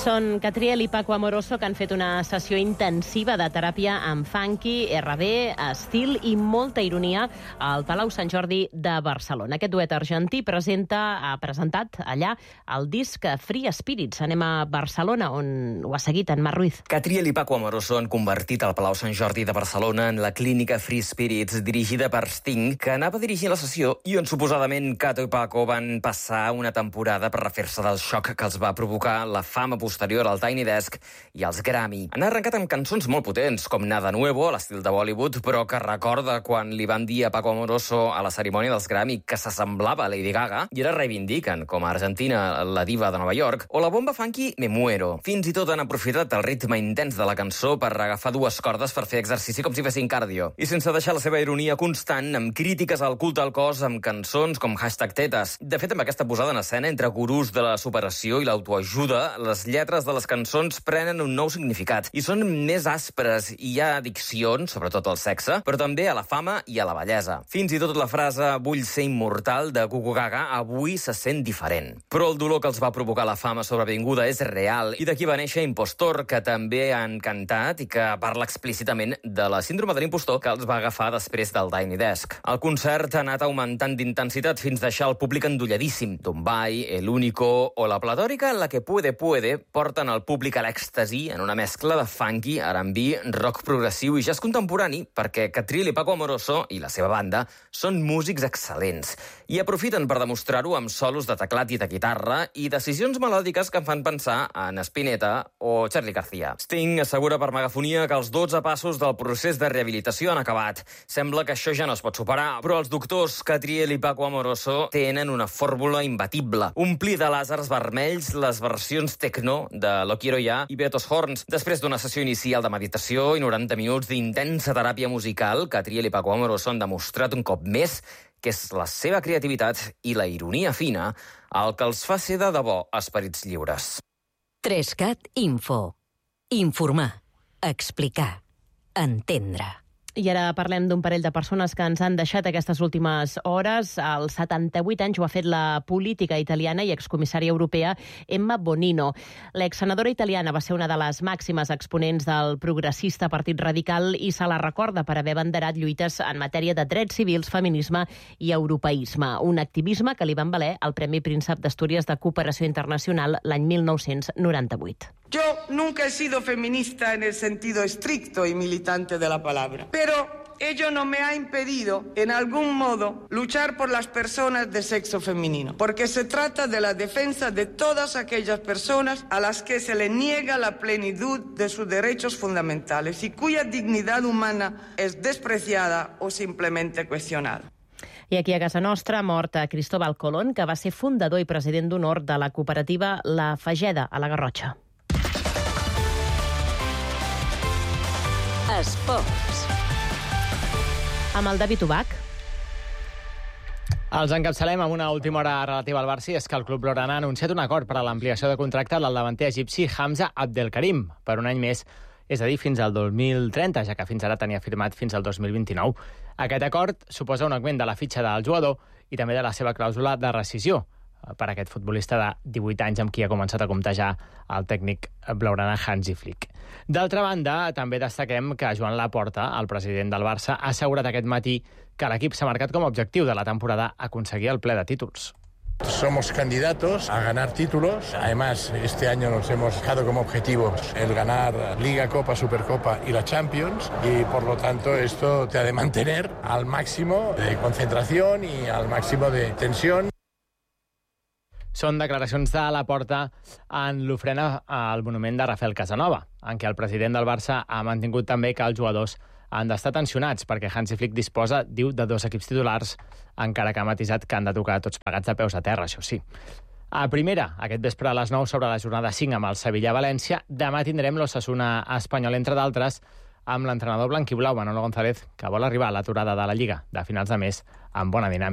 Són Catriel i Paco Amoroso, que han fet una sessió intensiva de teràpia amb funky, R&B, estil i molta ironia al Palau Sant Jordi de Barcelona. Aquest duet argentí ha presentat allà el disc Free Spirits. Anem a Barcelona, on ho ha seguit en Marc Ruiz. Catriel i Paco Amoroso han convertit el Palau Sant Jordi de Barcelona en la clínica Free Spirits, dirigida per Sting, que anava dirigint la sessió i on suposadament Cato i Paco van passar una temporada per refer-se del xoc que els va provocar la fama posterior al Tiny Desk i als Grammy. Han arrencat amb cançons molt potents, com Nada Nuevo, a l'estil de Bollywood, però que recorda quan li van dir a Paco Amoroso a la cerimònia dels Grammy que s'assemblava a Lady Gaga, i ara reivindiquen, com a Argentina, la diva de Nova York, o la bomba funky Me Muero. Fins i tot han aprofitat el ritme intens de la cançó per agafar dues cordes per fer exercici com si fessin cardio. I sense deixar la seva ironia constant, amb crítiques al culte al cos, amb cançons com #tetes. De fet, amb aquesta posada en escena entre gurús de la superació i l'autoajuda, les lletres de les cançons prenen un nou significat i són més àspres i hi ha addiccions, sobretot al sexe, però també a la fama i a la bellesa. Fins i tot la frase "vull ser immortal" de Gugu Gaga avui se sent diferent. Però el dolor que els va provocar la fama sobrevinguda és real, i d'aquí va néixer Impostor, que també han cantat i que parla explícitament de la síndrome de l'impostor que els va agafar després del Tiny Desk. El concert ha anat augmentant d'intensitat fins deixar el públic endolladíssim. Dumbai, El Único o la platòrica en la que Puede porten el públic a l'èxtasi en una mescla de funky, R&B, rock progressiu i jazz contemporani, perquè Catriel i Paco Amoroso i la seva banda són músics excel·lents i aprofiten per demostrar-ho amb solos de teclat i de guitarra i decisions melòdiques que em fan pensar en Spinetta o Charly García. Sting assegura per megafonia que els 12 passos del procés de rehabilitació han acabat. Sembla que això ja no es pot superar, però els doctors Catriel i Paco Amoroso tenen una fórmula imbatible: omplir de làsers vermells les versions techno de Lo Quiero Ya i Beatos Horns. Després d'una sessió inicial de meditació i 90 minuts d'intensa teràpia musical, Catriel i Paco Amoroso han demostrat un cop més que és la seva creativitat i la ironia fina el que els fa ser de debò esperits lliures. 3CAT Info. Informar, explicar, entendre. I ara parlem d'un parell de persones que ens han deixat aquestes últimes hores. Als 78 anys ho ha fet la política italiana i excomissària europea Emma Bonino. L'exsenadora italiana va ser una de les màximes exponents del progressista Partit Radical i se la recorda per haver banderat lluites en matèria de drets civils, feminisme i europeisme. Un activisme que li van valer el Premi Príncep d'Astúries de Cooperació Internacional l'any 1998. Yo nunca he sido feminista en el sentido estricto y militante de la palabra, pero ello no me ha impedido, en algún modo, luchar por las personas de sexo femenino, porque se trata de la defensa de todas aquellas personas a las que se le niega la plenitud de sus derechos fundamentales y cuya dignidad humana es despreciada o simplemente cuestionada. I aquí a casa nostra ha mort Cristóbal Colón, que va ser fundador i president d'honor de la cooperativa La Fageda, a la Garrotxa. Esports. Amb el David Ubach. Els encapçalem amb una última hora relativa al Barça, i és que el club blaugrana ha anunciat un acord per a l'ampliació de contracte del davanter egipci Hamza Abdelkarim per un any més, és a dir, fins al 2030, ja que fins ara tenia firmat fins al 2029. Aquest acord suposa un augment de la fitxa del jugador i també de la seva clàusula de rescisió per a aquest futbolista de 18 anys amb qui ha començat a comptar ja el tècnic blaugrana Hansi Flick. D'altra banda, també destaquem que Joan Laporta, el president del Barça, ha assegurat aquest matí que l'equip s'ha marcat com a objectiu de la temporada aconseguir el ple de títols. Somos candidatos a ganar títulos. Además, este año nos hemos fijado como objetivo el ganar Liga, Copa, Supercopa y la Champions. Y, por lo tanto, esto te ha de mantener al máximo de concentración y al máximo de tensión. Són declaracions de Laporta en l'ofrena al monument de Rafael Casanova, en què el president del Barça ha mantingut també que els jugadors han d'estar tensionats perquè Hansi Flick disposa, diu, de 2 equips titulars, encara que ha matisat que han de tocar tots plegats de peus a terra, això sí. A primera, aquest vespre a les 9 sobre la jornada 5 amb el Sevilla-València. Demà tindrem l'Osasuna Espanyol, entre d'altres, amb l'entrenador blanquiblau Manolo González, que vol arribar a l'aturada de la Lliga de finals de mes amb bona dinàmica.